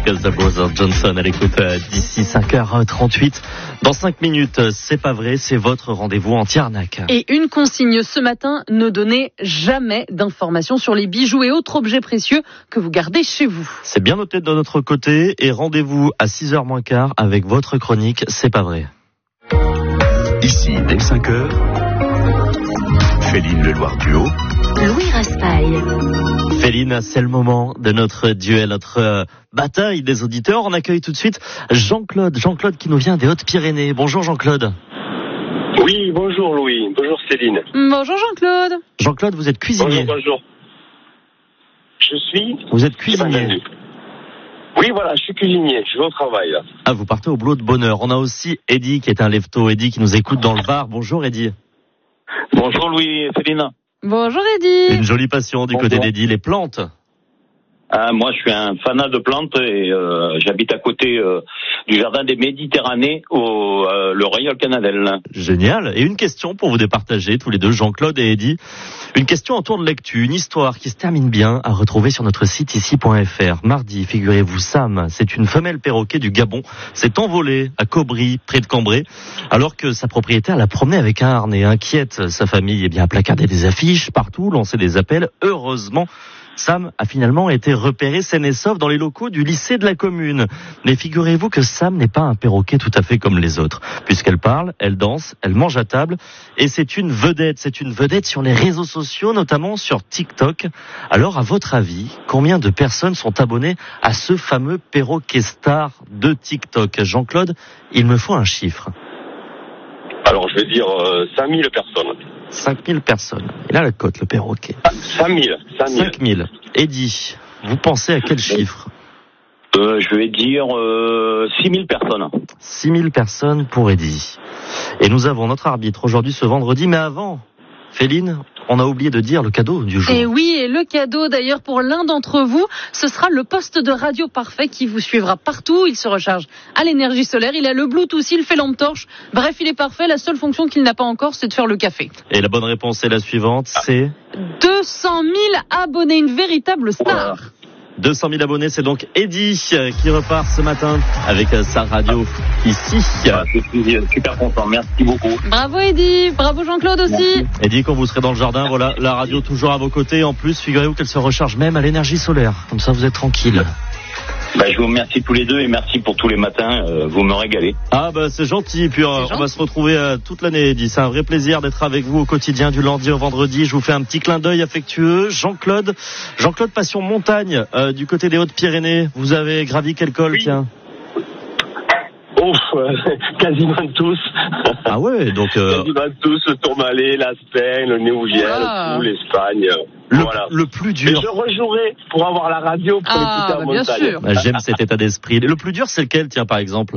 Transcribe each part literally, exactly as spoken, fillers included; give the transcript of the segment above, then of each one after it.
Castle Brothers Johnson à l'écoute d'ici cinq heures trente-huit. Dans cinq minutes, c'est pas vrai, c'est votre rendez-vous anti-arnaque. Et une consigne ce matin, ne donnez jamais d'informations sur les bijoux et autres objets précieux que vous gardez chez vous. C'est bien noté de notre côté et rendez-vous à six heures moins quart avec votre chronique C'est pas vrai. Ici, dès cinq heures, Féline Leloir Duo. Louis Raspail. Féline, c'est le moment de notre duel, notre euh, bataille des auditeurs. On accueille tout de suite Jean-Claude. Jean-Claude qui nous vient des Hautes-Pyrénées. Bonjour Jean-Claude. Oui, bonjour Louis. Bonjour Céline. Bonjour Jean-Claude. Jean-Claude, vous êtes cuisinier. Bonjour, bonjour. Je suis... Vous êtes cuisinier. Oui, voilà, je suis cuisinier. Je vais au travail, là. Ah, vous partez au boulot de bonne heure. On a aussi Eddy qui est un lefto. Eddy qui nous écoute dans le Var. Bonjour Eddy. Bonjour Louis et Céline. Bonjour Eddy. Une jolie passion du Bonjour. côté d'Eddy, les plantes. Ah, moi, je suis un fanat de plantes et euh, j'habite à côté euh, du jardin des Méditerranées, au euh, le Royal Canadel. Génial. Et une question pour vous départager, tous les deux, Jean-Claude et Eddy. Une question autour de l'actu, une histoire qui se termine bien à retrouver sur notre site ici point f r. Mardi, figurez-vous, Sam, c'est une femelle perroquet du Gabon, s'est envolée à Cobry, près de Cambrai, alors que sa propriétaire la promenait avec un harnais. Inquiète, sa famille eh bien, a placardé des affiches partout, lancé des appels. Heureusement, Sam a finalement été repéré sain et sauf dans les locaux du lycée de la commune. Mais figurez-vous que Sam n'est pas un perroquet tout à fait comme les autres, puisqu'elle parle, elle danse, elle mange à table, et c'est une vedette, c'est une vedette sur les réseaux sociaux, notamment sur TikTok. Alors, à votre avis, combien de personnes sont abonnées à ce fameux perroquet star de TikTok? Jean-Claude, il me faut un chiffre. Alors, je vais dire euh, cinq mille personnes. cinq mille personnes. Il a la cote, le perroquet. Ah, cinq mille. cinq mille. Eddy, vous pensez à quel chiffre? Euh, je vais dire euh, six mille personnes. six mille personnes pour Eddy. Et nous avons notre arbitre aujourd'hui ce vendredi, mais avant, Féline, on a oublié de dire le cadeau du jour. Et oui, et le cadeau d'ailleurs pour l'un d'entre vous, ce sera le poste de radio parfait qui vous suivra partout. Il se recharge à l'énergie solaire, il a le Bluetooth, il fait lampe torche. Bref, il est parfait. La seule fonction qu'il n'a pas encore, c'est de faire le café. Et la bonne réponse est la suivante, c'est deux cent mille abonnés, une véritable star. deux cent mille abonnés, c'est donc Eddy qui repart ce matin avec sa radio ici. Je suis super content, merci beaucoup. Bravo Eddy, bravo Jean-Claude aussi. Eddy, quand vous serez dans le jardin, voilà, la radio toujours à vos côtés. En plus, figurez-vous qu'elle se recharge même à l'énergie solaire. Comme ça, vous êtes tranquille. Bah, je vous remercie tous les deux et merci pour tous les matins, euh, vous me régalez. Ah bah c'est gentil, puis euh, gentil. On va se retrouver euh, toute l'année, Eddy. C'est un vrai plaisir d'être avec vous au quotidien du lundi au vendredi. Je vous fais un petit clin d'œil affectueux. Jean-Claude, Jean-Claude Passion Montagne, euh, du côté des Hautes-Pyrénées. Vous avez gravi quel col, Oui. tiens? Ouf, euh, quasiment tous. Ah ouais, donc... Euh... Quasiment tous, le Tourmalet, l'Aspen, le Néouviel, Ah. tout, l'Espagne. Le, Voilà. le plus Et dur... je rejouerai pour avoir la radio pour Ah, écouter en bah, bien montagne. sûr. Bah, j'aime cet état d'esprit. Le plus dur, c'est lequel, tiens, par exemple?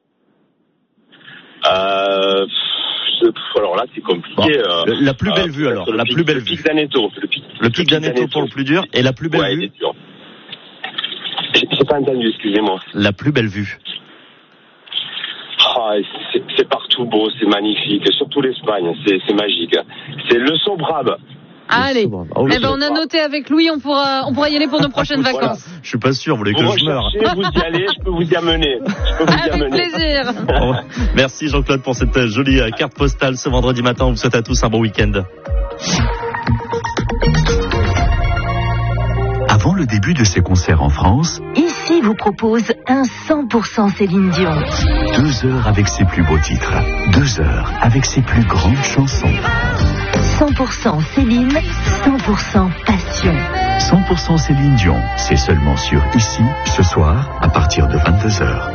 Euh, pff, alors là, c'est compliqué. Bon. euh, La plus belle euh, vue, alors. le La pic- plus belle le vue. pic d'Aneto. Le pic, Le pic d'Aneto pour le plus dur et la plus belle ouais, vue. c'est dur. J'ai j'ai pas entendu, excusez-moi. La plus belle vue. Ah, c'est c'est partout beau, c'est magnifique. Surtout l'Espagne, c'est c'est magique. C'est le Sobrab. Allez. Ah oui, Eh ben, on a noté avec Louis, on pourra, on pourra y aller pour nos prochaines Voilà. vacances. Je suis pas sûr, vous voulez Vous que je meure. recherchez, vous y allez, je peux vous y amener. Je peux vous y Avec amener. plaisir. Bon, merci Jean-Claude pour cette jolie euh, carte postale ce vendredi matin. On vous souhaite à tous un bon week-end. Avant le début de ses concerts en France, Ici vous propose un cent pour cent Céline Dion. deux heures avec ses plus beaux titres, deux heures avec ses plus grandes chansons. cent pour cent Céline, cent pour cent passion. cent pour cent Céline Dion, c'est seulement sur Ici, ce soir, à partir de vingt-deux heures.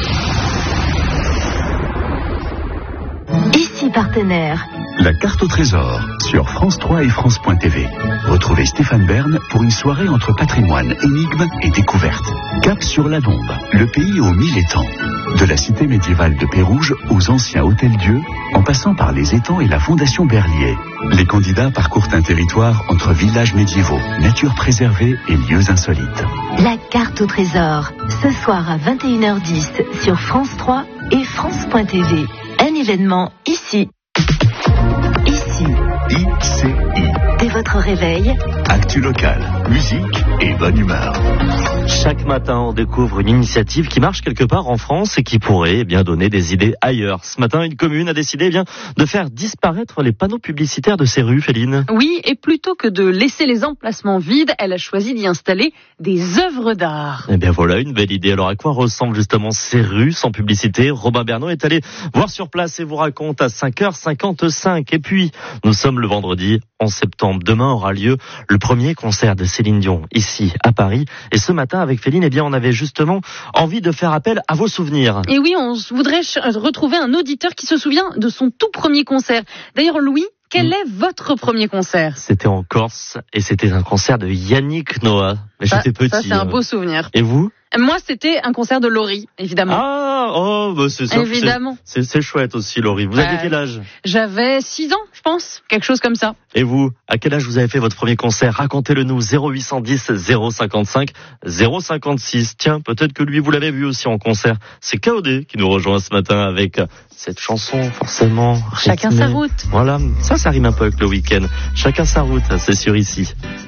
Ici partenaire. La carte au trésor, sur France trois et France point T V. Retrouvez Stéphane Bern pour une soirée entre patrimoine, énigmes et découvertes. Cap sur la Dombe, le pays aux mille étangs. De la cité médiévale de Pérouge aux anciens hôtels-dieux, en passant par les étangs et la fondation Berlier. Les candidats parcourent un territoire entre villages médiévaux, nature préservée et lieux insolites. La carte au trésor. Ce soir à vingt et une heures dix sur France trois et France point T V. Un événement ici. Ici. I C I. Dès votre réveil. Actu local, musique et bonne humeur. Chaque matin, on découvre une initiative qui marche quelque part en France et qui pourrait eh bien donner des idées ailleurs. Ce matin, une commune a décidé eh bien de faire disparaître les panneaux publicitaires de ses rues, Féline. Oui, et plutôt que de laisser les emplacements vides, elle a choisi d'y installer des œuvres d'art. Eh bien voilà, une belle idée. Alors à quoi ressemblent justement ces rues sans publicité? Robin Bernot est allé voir sur place et vous raconte à cinq heures cinquante-cinq. Et puis, nous sommes le vendredi onze septembre. Demain aura lieu le premier concert de Céline Dion, ici, à Paris. Et ce matin, avec Féline, eh bien, on avait justement envie de faire appel à vos souvenirs. Et oui, on voudrait retrouver un auditeur qui se souvient de son tout premier concert. D'ailleurs, Louis, quel mmh. est votre premier concert? C'était en Corse et c'était un concert de Yannick Noah. Mais ça, j'étais petit. Ça, c'est un beau souvenir. Et vous? Moi, c'était un concert de Laurie, évidemment. Ah, oh, bah c'est ça. Évidemment. C'est, c'est, c'est chouette aussi, Laurie. Vous euh, aviez quel âge? J'avais six ans, je pense. Quelque chose comme ça. Et vous, à quel âge vous avez fait votre premier concert? Racontez-le nous, zéro huit cent dix zéro cinquante-cinq zéro cinquante-six. Tiens, peut-être que lui, vous l'avez vu aussi en concert. C'est K O D qui nous rejoint ce matin avec cette chanson, forcément. Chacun rythmée. sa route. Voilà, ça, ça rime un peu avec le week-end. Chacun sa route, c'est sûr ici.